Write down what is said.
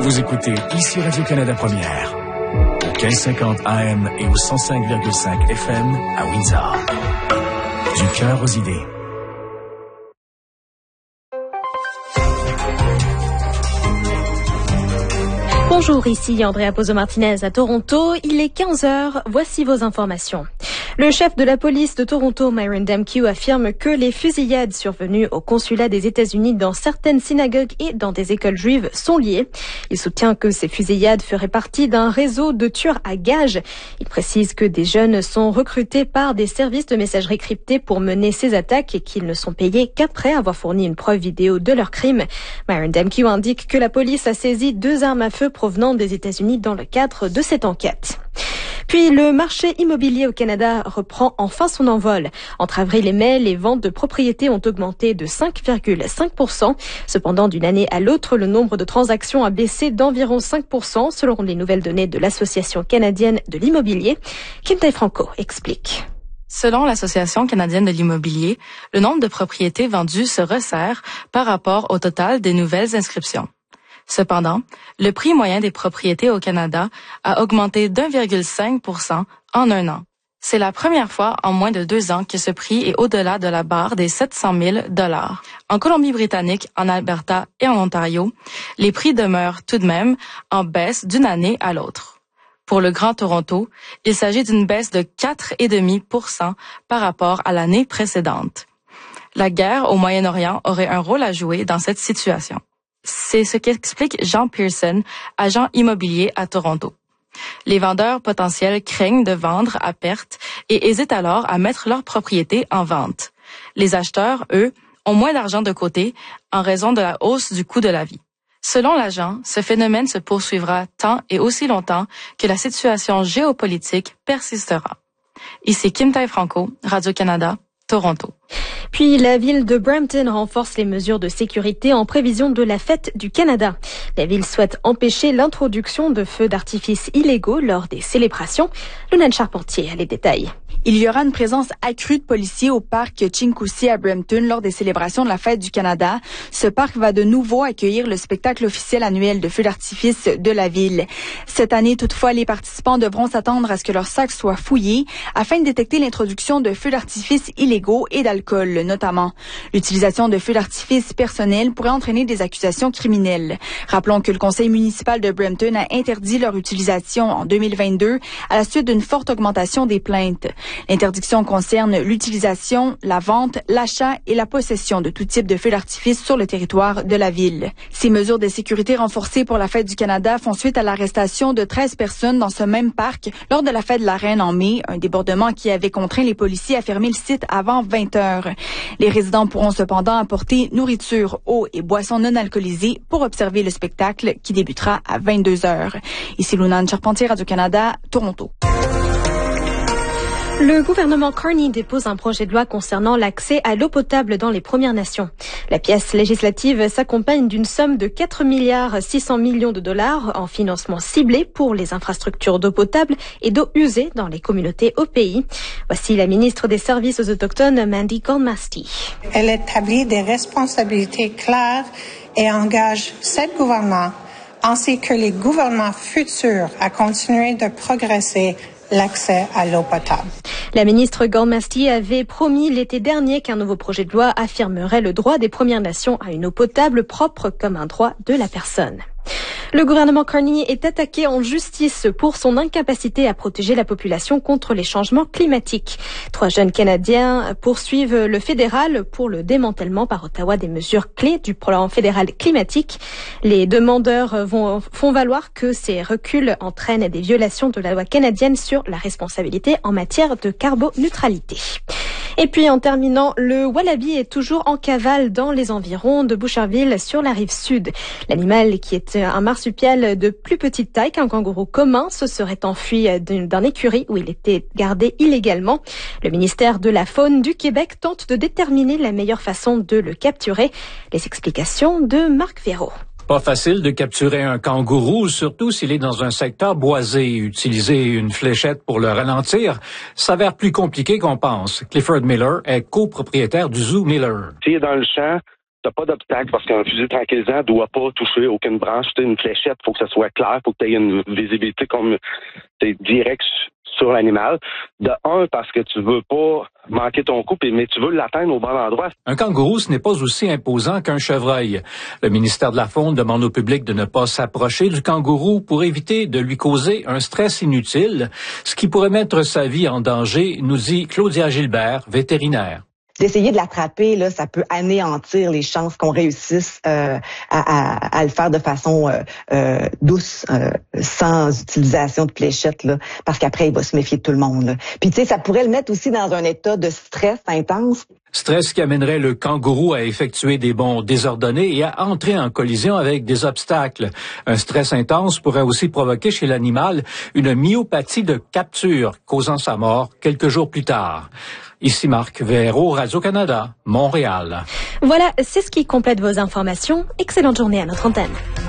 Vous écoutez ici Radio-Canada Première, au 1550 AM et au 105,5 FM à Windsor. Du cœur aux idées. Bonjour, ici Andrea Pozo-Martinez à Toronto. Il est 15h, voici vos informations. Le chef de la police de Toronto, Myron Damkew, affirme que les fusillades survenues au consulat des États-Unis dans certaines synagogues et dans des écoles juives sont liées. Il soutient que ces fusillades feraient partie d'un réseau de tueurs à gages. Il précise que des jeunes sont recrutés par des services de messagerie cryptés pour mener ces attaques et qu'ils ne sont payés qu'après avoir fourni une preuve vidéo de leurs crimes. Myron Damkew indique que la police a saisi 2 armes à feu provenant des États-Unis dans le cadre de cette enquête. Puis le marché immobilier au Canada reprend enfin son envol. Entre avril et mai, les ventes de propriétés ont augmenté de 5,5%. Cependant, d'une année à l'autre, le nombre de transactions a baissé d'environ 5% selon les nouvelles données de l'Association canadienne de l'immobilier. Kim Taille-Franco explique. Selon l'Association canadienne de l'immobilier, le nombre de propriétés vendues se resserre par rapport au total des nouvelles inscriptions. Cependant, le prix moyen des propriétés au Canada a augmenté d'1,5% en un an. C'est la première fois en moins de 2 ans que ce prix est au-delà de la barre des 700 000 $. En Colombie-Britannique, en Alberta et en Ontario, les prix demeurent tout de même en baisse d'une année à l'autre. Pour le Grand Toronto, il s'agit d'une baisse de 4,5% par rapport à l'année précédente. La guerre au Moyen-Orient aurait un rôle à jouer dans cette situation. C'est ce qu'explique Jean Pearson, agent immobilier à Toronto. Les vendeurs potentiels craignent de vendre à perte et hésitent alors à mettre leur propriété en vente. Les acheteurs, eux, ont moins d'argent de côté en raison de la hausse du coût de la vie. Selon l'agent, ce phénomène se poursuivra tant et aussi longtemps que la situation géopolitique persistera. Ici Kim Taille-Franco, Radio-Canada, Toronto. Puis la ville de Brampton renforce les mesures de sécurité en prévision de la fête du Canada. La ville souhaite empêcher l'introduction de feux d'artifice illégaux lors des célébrations. Lunane Charpentier a les détails. Il y aura une présence accrue de policiers au parc Chincoussi à Brampton lors des célébrations de la Fête du Canada. Ce parc va de nouveau accueillir le spectacle officiel annuel de feux d'artifice de la ville. Cette année, toutefois, les participants devront s'attendre à ce que leurs sacs soient fouillés afin de détecter l'introduction de feux d'artifice illégaux et d'alcool, notamment. L'utilisation de feux d'artifice personnels pourrait entraîner des accusations criminelles. Rappelons que le conseil municipal de Brampton a interdit leur utilisation en 2022 à la suite d'une forte augmentation des plaintes. L'interdiction concerne l'utilisation, la vente, l'achat et la possession de tout type de feux d'artifice sur le territoire de la ville. Ces mesures de sécurité renforcées pour la Fête du Canada font suite à l'arrestation de 13 personnes dans ce même parc lors de la Fête de la Reine en mai, un débordement qui avait contraint les policiers à fermer le site avant 20 heures. Les résidents pourront cependant apporter nourriture, eau et boissons non alcoolisées pour observer le spectacle qui débutera à 22 heures. Ici Lunane Charpentier, Radio-Canada, Toronto. Le gouvernement Carney dépose un projet de loi concernant l'accès à l'eau potable dans les Premières Nations. La pièce législative s'accompagne d'une somme de 4,6 milliards de dollars en financement ciblé pour les infrastructures d'eau potable et d'eau usée dans les communautés au pays. Voici la ministre des Services aux Autochtones, Mandy Goldmasty. Elle établit des responsabilités claires et engage 7 gouvernements ainsi que les gouvernements futurs à continuer de progresser l'accès à l'eau potable. La ministre Goldmasty avait promis l'été dernier qu'un nouveau projet de loi affirmerait le droit des Premières Nations à une eau potable propre comme un droit de la personne. Le gouvernement Carney est attaqué en justice pour son incapacité à protéger la population contre les changements climatiques. 3 jeunes Canadiens poursuivent le fédéral pour le démantèlement par Ottawa des mesures clés du plan fédéral climatique. Les demandeurs font valoir que ces reculs entraînent des violations de la loi canadienne sur la responsabilité en matière de carboneutralité. Et puis en terminant, le wallaby est toujours en cavale dans les environs de Boucherville sur la rive sud. L'animal, qui est un marsupial de plus petite taille qu'un kangourou commun, se serait enfui d'un écurie où il était gardé illégalement. Le ministère de la Faune du Québec tente de déterminer la meilleure façon de le capturer. Les explications de Marc Véraud. Pas facile de capturer un kangourou, surtout s'il est dans un secteur boisé. Utiliser une fléchette pour le ralentir s'avère plus compliqué qu'on pense. Clifford Miller est copropriétaire du Zoo Miller. S'il est dans le champ, t'as pas d'obstacle parce qu'un fusil tranquillisant doit pas toucher aucune branche. Tu sais, une fléchette, faut que ça soit clair, faut que tu aies une visibilité comme directe sur l'animal. De un, parce que tu veux pas manquer ton coup, mais tu veux l'atteindre au bon endroit. Un kangourou, ce n'est pas aussi imposant qu'un chevreuil. Le ministère de la Faune demande au public de ne pas s'approcher du kangourou pour éviter de lui causer un stress inutile, ce qui pourrait mettre sa vie en danger, nous dit Claudia Gilbert, vétérinaire. D'essayer de l'attraper, là, ça peut anéantir les chances qu'on réussisse à le faire de façon douce, sans utilisation de fléchettes, là, parce qu'après, il va se méfier de tout le monde. Là. Puis, tu sais, ça pourrait le mettre aussi dans un état de stress intense. Stress qui amènerait le kangourou à effectuer des bonds désordonnés et à entrer en collision avec des obstacles. Un stress intense pourrait aussi provoquer chez l'animal une myopathie de capture, causant sa mort quelques jours plus tard. Ici Marc Véro, Radio-Canada, Montréal. Voilà, c'est ce qui complète vos informations. Excellente journée à notre antenne.